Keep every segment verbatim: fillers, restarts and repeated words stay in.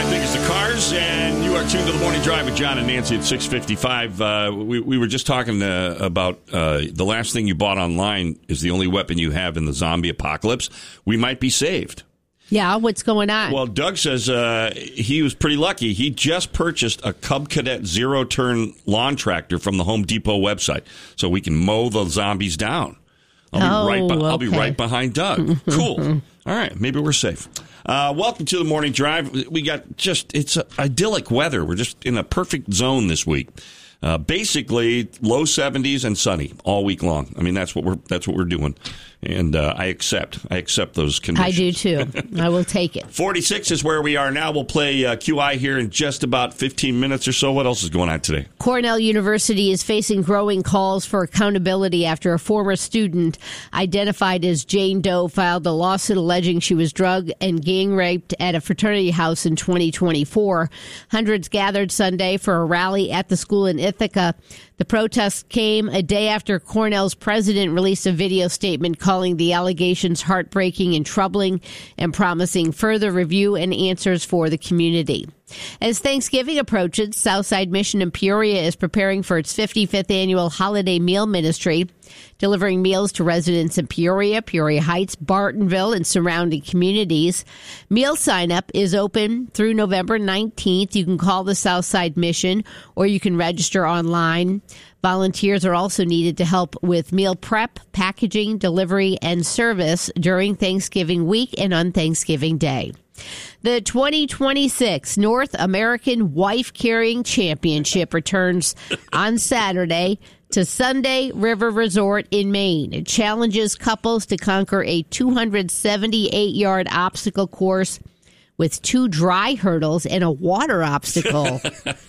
Think it's the Cars, and you are tuned to the Morning Drive with John and Nancy at six fifty-five. Uh, we, we were just talking uh, about uh, the last thing you bought online is the only weapon you have in the zombie apocalypse. We might be saved. Yeah, what's going on? Well, Doug says uh, he was pretty lucky. He just purchased a Cub Cadet zero-turn lawn tractor from the Home Depot website, so we can mow the zombies down. I'll be, oh, right, be- okay. I'll be right behind Doug. Cool. All right, maybe we're safe. Uh, welcome to the Morning Drive. We got just, it's uh, idyllic weather. We're just in a perfect zone this week. Uh, basically, low seventies and sunny all week long. I mean, that's what we're that's what we're doing, and uh, I accept I accept those conditions. I do too. I will take it. forty-six is where we are now. We'll play uh, Q I here in just about fifteen minutes or so. What else is going on today? Cornell University is facing growing calls for accountability after a former student identified as Jane Doe filed a lawsuit alleging she was drug and gang raped at a fraternity house in twenty twenty-four. Hundreds gathered Sunday for a rally at the school in Ithaca. The protest came a day after Cornell's president released a video statement calling the allegations heartbreaking and troubling and promising further review and answers for the community. As Thanksgiving approaches, Southside Mission in Peoria is preparing for its fifty-fifth annual holiday meal ministry, delivering meals to residents in Peoria, Peoria Heights, Bartonville, and surrounding communities. Meal sign-up is open through November nineteenth. You can call the Southside Mission or you can register online. Volunteers are also needed to help with meal prep, packaging, delivery, and service during Thanksgiving week and on Thanksgiving Day. The twenty twenty-six North American Wife Carrying Championship returns on Saturday to Sunday River Resort in Maine. It challenges couples to conquer a two hundred seventy-eight yard obstacle course with two dry hurdles and a water obstacle.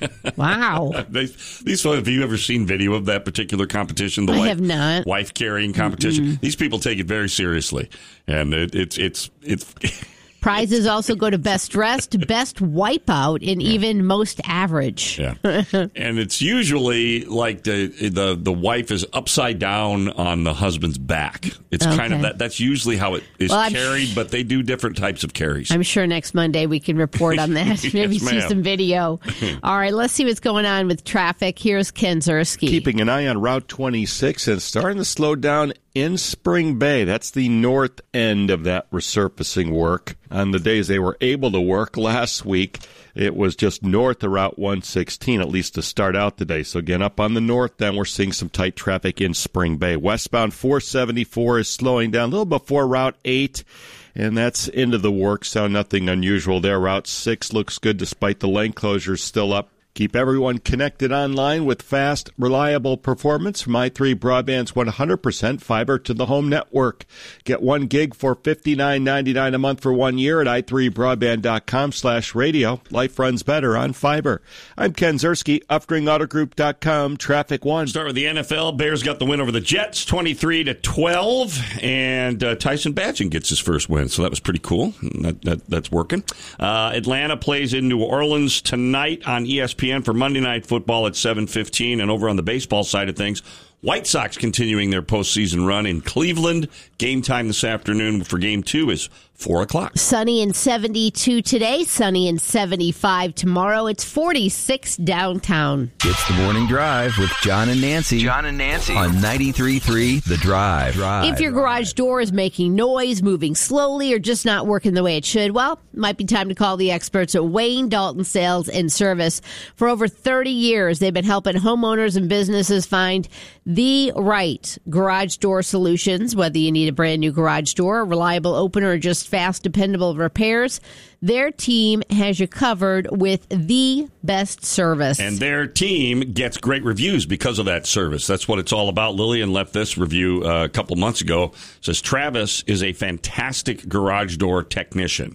Wow. These, these have you ever seen video of that particular competition? The I wife, have not. Wife carrying competition. Mm-mm. These people take it very seriously, and it, it's it's it's. Prizes also go to best dressed, best wipeout, and yeah. even most average. Yeah, and it's usually like the the the wife is upside down on the husband's back. It's okay. kind of that. That's usually how it is well, carried, sh- but they do different types of carries. I'm sure next Monday we can report on that. yes, Maybe see ma'am. some video. All right, let's see what's going on with traffic. Here's Ken Zerski. Keeping an eye on Route twenty-six and starting to slow down in Spring Bay. That's the north end of that resurfacing work. On the days they were able to work last week, it was just north of Route one sixteen, at least to start out today. So again, up on the north, then we're seeing some tight traffic in Spring Bay. Westbound four seventy-four is slowing down a little before Route eight, and that's into the work, so nothing unusual there. Route six looks good despite the lane closures still up. Keep everyone connected online with fast, reliable performance from i three Broadband's one hundred percent fiber to the home network. Get one gig for fifty-nine ninety-nine a month for one year at i three broadband dot com slash radio. Life runs better on fiber. I'm Ken Zerski, Uftring Auto Group dot com, Traffic One. Start with the N F L. Bears got the win over the Jets, twenty-three to twelve, and uh, Tyson Bagent gets his first win, so that was pretty cool. That, that, that's working. Uh, Atlanta plays in New Orleans tonight on E S P N for Monday Night Football at seven fifteen. And over on the baseball side of things, White Sox continuing their postseason run in Cleveland. Game time this afternoon for Game two is four o'clock. Sunny and seventy-two today, sunny and seventy-five tomorrow. It's forty-six downtown. It's the Morning Drive with John and Nancy. John and Nancy. On ninety-three point three The Drive. Drive. If your garage door is making noise, moving slowly, or just not working the way it should, well, it might be time to call the experts at Wayne Dalton Sales and Service. For over thirty years, they've been helping homeowners and businesses find the right garage door solutions, whether you need a brand new garage door, a reliable opener, or just fast, dependable repairs. Their team has you covered with the best service. And their team gets great reviews because of that service. That's what it's all about. Lillian left this review uh, a couple months ago. It says, Travis is a fantastic garage door technician.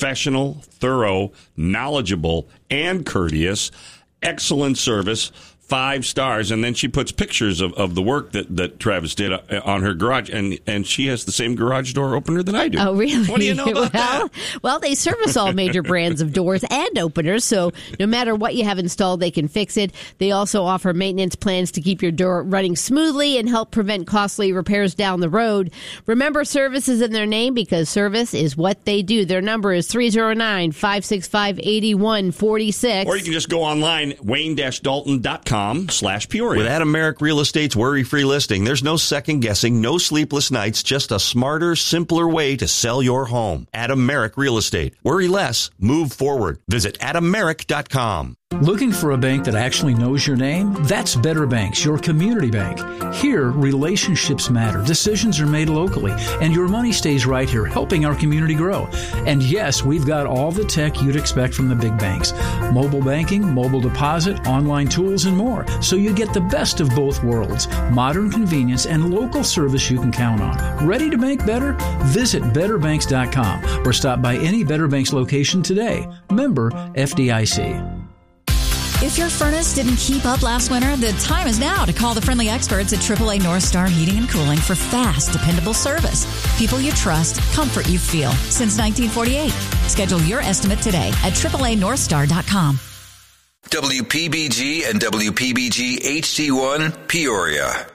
Professional, thorough, knowledgeable, and courteous. Excellent service. five stars, and then she puts pictures of, of the work that, that Travis did on her garage, and, and she has the same garage door opener that I do. Oh, really? What do you know about well, that? Well, they service all major brands of doors and openers, so no matter what you have installed, they can fix it. They also offer maintenance plans to keep your door running smoothly and help prevent costly repairs down the road. Remember, service is in their name because service is what they do. Their number is three oh nine, five six five, eight one four six. Or you can just go online, wayne dash dalton dot com slash Peoria. With Adam Merrick Real Estate's worry-free listing, there's no second-guessing, no sleepless nights, just a smarter, simpler way to sell your home. Adam Merrick Real Estate. Worry less, move forward. Visit adam merrick dot com. Looking for a bank that actually knows your name? That's Better Banks, your community bank. Here, relationships matter, decisions are made locally, and your money stays right here, helping our community grow. And yes, we've got all the tech you'd expect from the big banks. Mobile banking, mobile deposit, online tools, and more. So you get the best of both worlds. Modern convenience and local service you can count on. Ready to bank better? Visit better banks dot com or stop by any Better Banks location today. Member F D I C. If your furnace didn't keep up last winter, the time is now to call the friendly experts at triple A North Star Heating and Cooling for fast, dependable service. People you trust, comfort you feel. Since nineteen forty-eight. Schedule your estimate today at triple A north star dot com. W P B G and W P B G H D one, Peoria.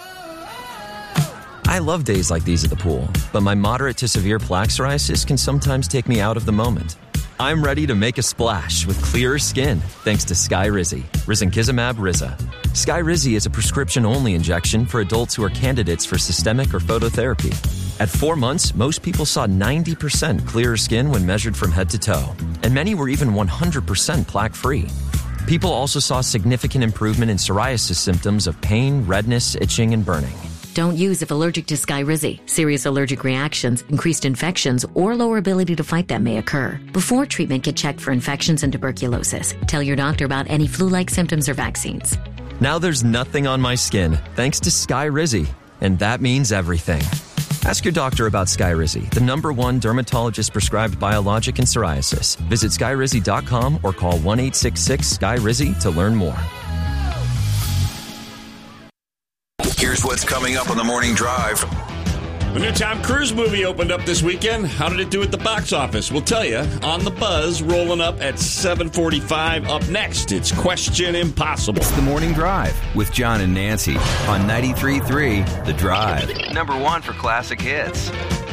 I love days like these at the pool, but my moderate to severe plaque psoriasis can sometimes take me out of the moment. I'm ready to make a splash with clearer skin thanks to Skyrizi, risankizumab Riza. Skyrizi is a prescription-only injection for adults who are candidates for systemic or phototherapy. At four months, most people saw ninety percent clearer skin when measured from head to toe, and many were even one hundred percent plaque-free. People also saw significant improvement in psoriasis symptoms of pain, redness, itching, and burning. Don't use if allergic to Skyrizi. Serious allergic reactions, increased infections, or lower ability to fight them may occur. Before treatment, get checked for infections and tuberculosis. Tell your doctor about any flu-like symptoms or vaccines. Now there's nothing on my skin thanks to Skyrizi, and that means everything. Ask your doctor about Skyrizi, the number one dermatologist-prescribed biologic in psoriasis. Visit skyrizi dot com or call one eight six six, S K Y R I Z I to learn more. Here's what's coming up on the Morning Drive. The new Tom Cruise movie opened up this weekend. How did it do at the box office? We'll tell you on the Buzz, rolling up at seven forty-five. Up next, it's Question Impossible. It's the Morning Drive with John and Nancy on ninety-three point three The Drive. Number one for classic hits.